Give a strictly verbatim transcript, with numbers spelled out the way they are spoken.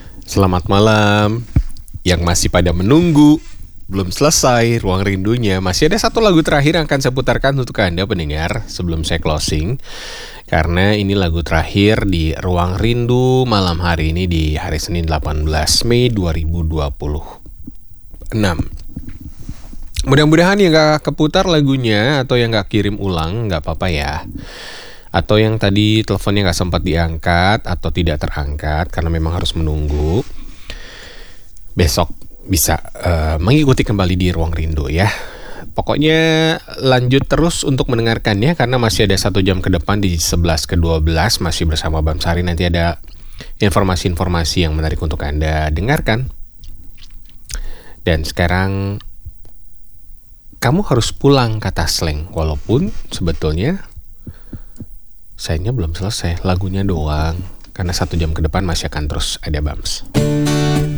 Selamat malam. Yang masih pada menunggu, belum selesai ruang rindunya. Masih ada satu lagu terakhir yang akan saya putarkan untuk Anda pendengar sebelum saya closing. Karena ini lagu terakhir di Ruang Rindu malam hari ini di hari Senin delapan belas Mei dua ribu dua puluh enam. Mudah-mudahan yang gak keputar lagunya atau yang gak kirim ulang gak apa-apa ya. Atau yang tadi teleponnya gak sempat diangkat atau tidak terangkat karena memang harus menunggu, besok bisa uh, mengikuti kembali di Ruang Rindu ya. Pokoknya lanjut terus untuk mendengarkannya karena masih ada satu jam ke depan di sebelas ke dua belas masih bersama Bam Sari. Nanti ada informasi-informasi yang menarik untuk Anda dengarkan. Dan sekarang kamu harus pulang, kata slang. Walaupun sebetulnya sayangnya belum selesai, lagunya doang. Karena satu jam ke depan masih akan terus ada Bams.